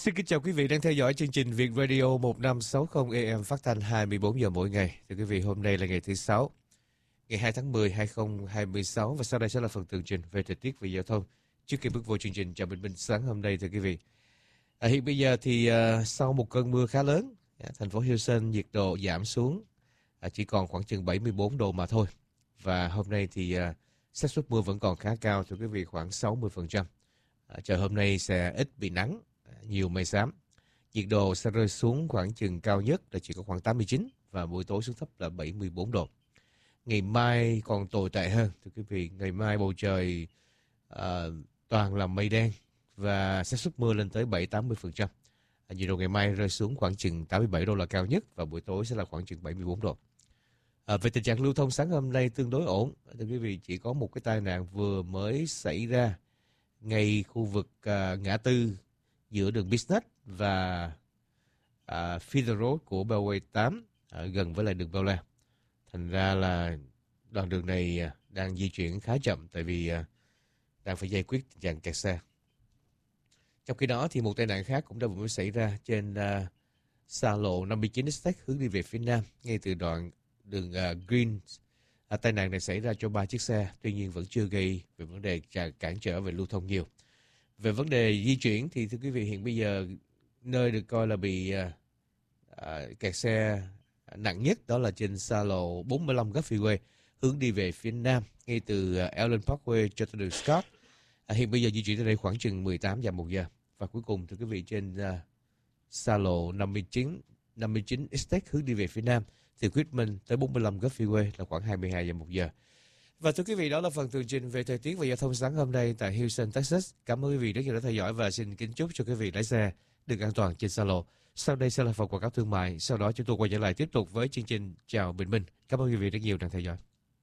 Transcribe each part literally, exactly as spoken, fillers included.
Xin kính chào quý vị đang theo dõi chương trình Việt Radio một năm sáu mươi A M phát thanh hai mươi bốn giờ mỗi ngày. Thưa quý vị, hôm nay là ngày thứ sáu, ngày hai tháng mười, hai nghìn không trăm hai mươi sáu và sau đây sẽ là phần tường trình về thời tiết và giao thông. Trước khi bước vào chương trình chào bình minh sáng hôm nay, thưa quý vị, à, hiện bây giờ thì à, sau một cơn mưa khá lớn, à, thành phố Houston nhiệt độ giảm xuống à, chỉ còn khoảng chừng bảy mươi bốn độ mà thôi. Và hôm nay thì à, xác suất mưa vẫn còn khá cao, thưa quý vị, khoảng sáu mươi phần trăm. À, trời hôm nay sẽ ít bị nắng, nhiều mây xám. Nhiệt độ sẽ rơi xuống khoảng chừng cao nhất là chỉ có khoảng tám mươi chín và buổi tối xuống thấp là bảy mươi bốn độ. Ngày mai còn tồi tệ hơn, thưa quý vị. Ngày mai bầu trời à, toàn là mây đen và xác suất mưa lên tới bảy đến tám mươi phần trăm. À, nhiệt độ ngày mai rơi xuống khoảng chừng tám mươi bảy độ là cao nhất và buổi tối sẽ là khoảng chừng bảy mươi bốn độ. À, về tình trạng lưu thông sáng hôm nay tương đối ổn, thưa quý vị. Chỉ có một cái tai nạn vừa mới xảy ra ngay khu vực à, ngã tư giữa đường Business và à, Feeder Road của Beltway tám à, gần với lại đường Bel Air. Thành ra là đoạn đường này à, đang di chuyển khá chậm tại vì à, đang phải giải quyết tình trạng kẹt xe. Trong khi đó thì một tai nạn khác cũng đã vừa mới xảy ra trên à, xa lộ năm mươi chín Estate hướng đi về phía nam ngay từ đoạn đường à, Green. À, tai nạn này xảy ra cho ba chiếc xe, tuy nhiên vẫn chưa gây về vấn đề cản trở về lưu thông nhiều. Về vấn đề di chuyển thì thưa quý vị, hiện bây giờ nơi được coi là bị à, à, kẹt xe nặng nhất đó là trên xa lộ bốn mươi lăm Gulf Freeway hướng đi về phía nam ngay từ uh, Allen Parkway cho tới đường Scott. À, hiện bây giờ di chuyển tới đây khoảng chừng mười tám dặm một giờ. Và cuối cùng thưa quý vị, trên uh, xa lộ năm mươi chín Estate hướng đi về phía nam từ Quitman tới bốn mươi lăm Gulf Freeway là khoảng hai mươi hai dặm một giờ. Và thưa quý vị, đó là phần tường trình về thời tiết và giao thông sáng hôm nay tại Houston, Texas. Cảm ơn quý vị rất nhiều đã theo dõi và xin kính chúc cho quý vị lái xe được an toàn trên xa lộ. Sau đây sẽ là phần quảng cáo thương mại. Sau đó chúng tôi quay trở lại tiếp tục với chương trình Chào Bình Minh. Cảm ơn quý vị rất nhiều đang theo dõi.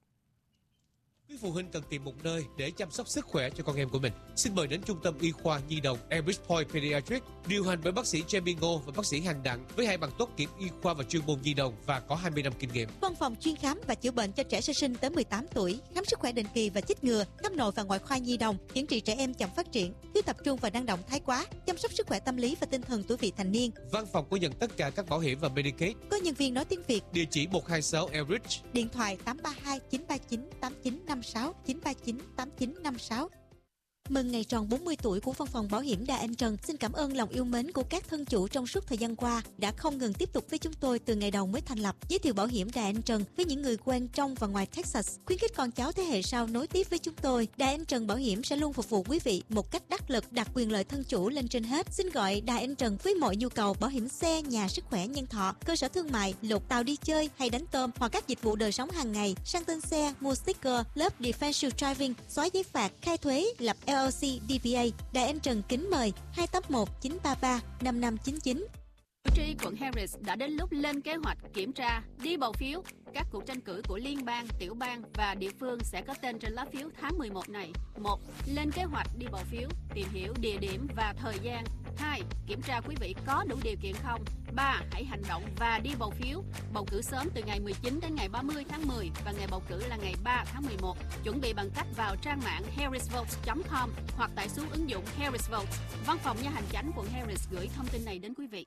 Quý phụ huynh cần tìm một nơi để chăm sóc sức khỏe cho con em của mình. Xin mời đến Trung tâm Y khoa Nhi đồng Enrich Point Pediatrics, điều hành bởi bác sĩ Jamie Ngô và bác sĩ Hằng Đặng với hai bằng tốt nghiệp y khoa và chuyên môn nhi đồng và có hai mươi năm kinh nghiệm. Văn phòng chuyên khám và chữa bệnh cho trẻ sơ sinh tới mười tám tuổi, khám sức khỏe định kỳ và chích ngừa, khám nội và ngoại khoa nhi đồng, chẩn trị trẻ em chậm phát triển, thiếu tập trung và năng động thái quá, chăm sóc sức khỏe tâm lý và tinh thần tuổi vị thành niên. Văn phòng có nhận tất cả các bảo hiểm và Medicaid. Có nhân viên nói tiếng Việt. Địa chỉ một hai sáu Enrich. Điện thoại tám ba hai chín ba chín tám chín năm sáu chín ba chín tám chín năm sáu. Mừng ngày tròn bốn mươi tuổi của Văn phòng Bảo hiểm Đà Anh Trần. Xin cảm ơn lòng yêu mến của các thân chủ trong suốt thời gian qua đã không ngừng tiếp tục với chúng tôi từ ngày đầu mới thành lập. Giới thiệu Bảo hiểm Đà Anh Trần với những người quen trong và ngoài Texas, khuyến khích con cháu thế hệ sau nối tiếp với chúng tôi. Đà Anh Trần Bảo hiểm sẽ luôn phục vụ quý vị một cách đắc lực, đặt quyền lợi thân chủ lên trên hết. Xin gọi Đà Anh Trần với mọi nhu cầu bảo hiểm xe, nhà, sức khỏe, nhân thọ, cơ sở thương mại, lột tàu đi chơi hay đánh tôm hoặc các dịch vụ đời sống hàng ngày, sang tên xe, mua sticker, lớp defensive driving, xóa giấy phạt, khai thuế, lập L L C, D B A. Đài Anh Trần kính mời hai tám một chín ba ba năm năm chín chín. Cử tri quận Harris đã đến lúc lên kế hoạch kiểm tra, đi bầu phiếu. Các cuộc tranh cử của liên bang, tiểu bang và địa phương sẽ có tên trên lá phiếu tháng mười một này. một. Lên kế hoạch đi bầu phiếu, tìm hiểu địa điểm và thời gian. hai. Kiểm tra quý vị có đủ điều kiện không. ba. Hãy hành động và đi bầu phiếu. Bầu cử sớm từ ngày mười chín đến ngày ba mươi tháng mười và ngày bầu cử là ngày ba tháng mười một. Chuẩn bị bằng cách vào trang mạng harris votes chấm com hoặc tải xuống ứng dụng Harris Votes. Văn phòng nha hành chánh quận Harris gửi thông tin này đến quý vị.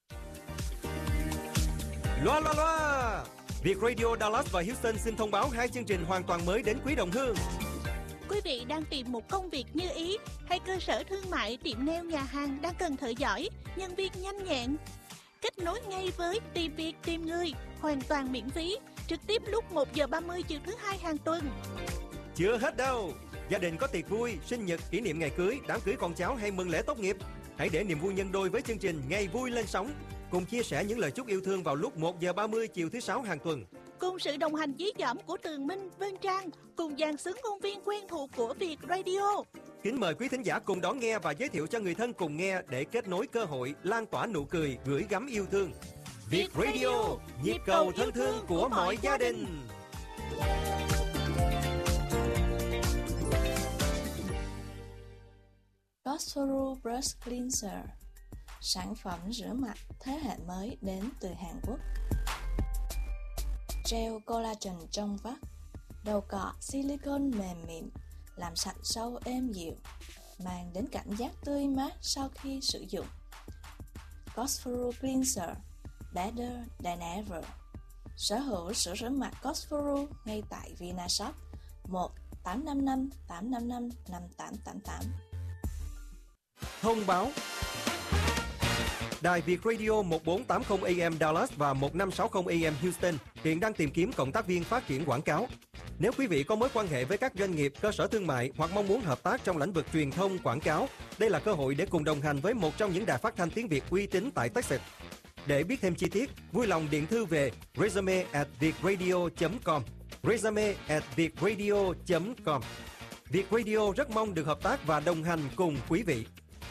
Loa loa loa! Việt Radio Dallas và Houston xin thông báo hai chương trình hoàn toàn mới đến quý đồng hương. Quý vị đang tìm một công việc như ý hay cơ sở thương mại, tiệm nail, nhà hàng đang cần thợ giỏi, nhân viên nhanh nhẹn. Kết nối ngay với Tìm Việc Tìm Người, hoàn toàn miễn phí, trực tiếp lúc một giờ ba mươi chiều thứ hai hàng tuần. Chưa hết đâu! Gia đình có tiệc vui, sinh nhật, kỷ niệm ngày cưới, đám cưới con cháu hay mừng lễ tốt nghiệp. Hãy để niềm vui nhân đôi với chương trình Ngày Vui Lên Sóng. Cùng chia sẻ những lời chúc yêu thương vào lúc một giờ ba mươi chiều thứ sáu hàng tuần. Cùng sự đồng hành dí dỏm của Tường Minh, Vân Trang, cùng dàn xứng ngôn viên quen thuộc của Việt Radio. Kính mời quý thính giả cùng đón nghe và giới thiệu cho người thân cùng nghe để kết nối cơ hội, lan tỏa nụ cười, gửi gắm yêu thương. Việt Radio, nhịp cầu thân thương của mọi gia đình. Gosoru Brush Cleanser, sản phẩm rửa mặt thế hệ mới đến từ Hàn Quốc. Gel collagen trong vắt, đầu cọ silicone mềm mịn, làm sạch sâu êm dịu, mang đến cảm giác tươi mát sau khi sử dụng. Cosforo Cleanser, better than ever. Sở hữu sữa rửa mặt Cosforo ngay tại Vinashop. Một tám năm năm tám năm năm năm tám tám tám. Thông báo. Đài Việt Radio một bốn tám không A M Dallas và một năm sáu không A M Houston hiện đang tìm kiếm cộng tác viên phát triển quảng cáo. Nếu quý vị có mối quan hệ với các doanh nghiệp, cơ sở thương mại hoặc mong muốn hợp tác trong lĩnh vực truyền thông, quảng cáo, đây là cơ hội để cùng đồng hành với một trong những đài phát thanh tiếng Việt uy tín tại Texas. Để biết thêm chi tiết, vui lòng điện thư về resume at vietradio chấm com, resume at vietradio chấm com. Việt Radio rất mong được hợp tác và đồng hành cùng quý vị.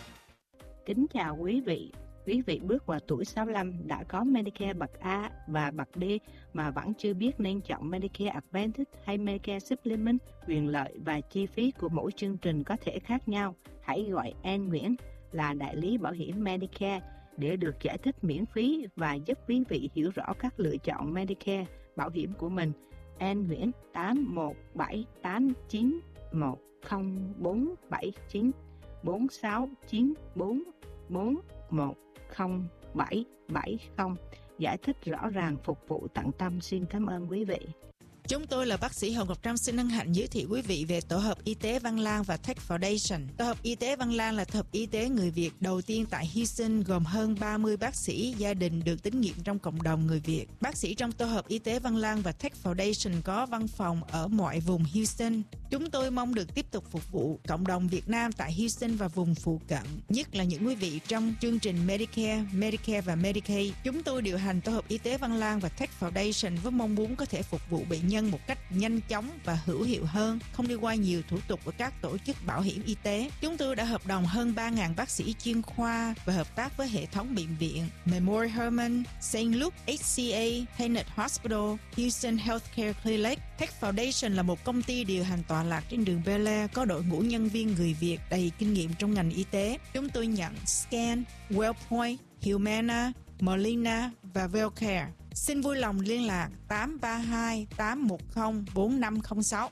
Kính chào quý vị. Quý vị bước vào tuổi sáu mươi lăm đã có Medicare bậc A và bậc D mà vẫn chưa biết nên chọn Medicare Advantage hay Medicare Supplement. Quyền lợi và chi phí của mỗi chương trình có thể khác nhau. Hãy gọi Ann Nguyễn là đại lý bảo hiểm Medicare để được giải thích miễn phí và giúp quý vị hiểu rõ các lựa chọn Medicare bảo hiểm của mình. Ann Nguyễn tám một bảy tám chín một không bốn bảy chín bốn sáu chín bốn bốn một không bảy bảy không. Giải thích rõ ràng, phục vụ tận tâm. Xin cảm ơn quý vị. Chúng tôi là bác sĩ Hồng Ngọc Trâm xin hân hạnh giới thiệu quý vị về Tổ hợp Y tế Văn Lang và Tech Foundation. Tổ hợp Y tế Văn Lang là tổ hợp y tế người Việt đầu tiên tại Houston, gồm hơn ba mươi bác sĩ gia đình được tín nhiệm trong cộng đồng người Việt. Bác sĩ trong Tổ hợp Y tế Văn Lang và Tech Foundation có văn phòng ở mọi vùng Houston. Chúng tôi mong được tiếp tục phục vụ cộng đồng Việt Nam tại Houston và vùng phụ cận, nhất là những quý vị trong chương trình Medicare, Medicare và Medicaid. Chúng tôi điều hành Tổ hợp Y tế Văn Lang và Tech Foundation với mong muốn có thể phục vụ bệnh nhân một cách nhanh chóng và hữu hiệu hơn, không đi qua nhiều thủ tục của các tổ chức bảo hiểm y tế. Chúng tôi đã hợp đồng hơn ba nghìn bác sĩ chuyên khoa và hợp tác với hệ thống bệnh viện Memorial Hermann, Saint Luke, H C A, Tenet Hospital, Houston Healthcare Clinic. Tech Foundation là một công ty điều hành tọa lạc trên đường Bel Air, có đội ngũ nhân viên người Việt đầy kinh nghiệm trong ngành y tế. Chúng tôi nhận Scan, Wellpoint, Humana, Molina và Wellcare. Xin vui lòng liên lạc tám ba hai tám một không bốn năm không sáu.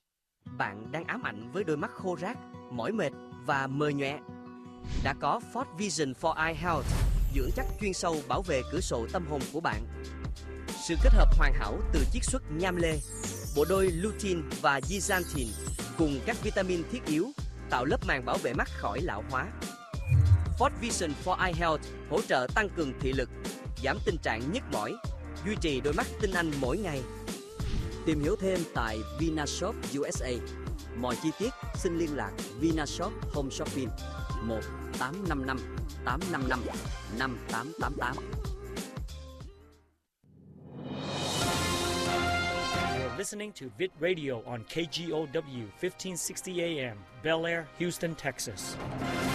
Bạn đang ám ảnh với đôi mắt khô rác, mỏi mệt và mờ nhòe. Đã có Ford Vision for Eye Health, dưỡng chất chuyên sâu bảo vệ cửa sổ tâm hồn của bạn. Sự kết hợp hoàn hảo từ chiết xuất nham lê, bộ đôi lutein và zeaxanthin cùng các vitamin thiết yếu tạo lớp màng bảo vệ mắt khỏi lão hóa. Ford Vision for Eye Health hỗ trợ tăng cường thị lực, giảm tình trạng nhức mỏi, duy trì đôi mắt tinh anh mỗi ngày. Tìm hiểu thêm tại Vinashop U S A. Mọi chi tiết xin liên lạc Vinashop Home Shopping một tám năm năm tám năm năm năm tám tám tám. You're listening to Vit Radio on K G O W fifteen sixty A M, Bel Air, Houston, Texas.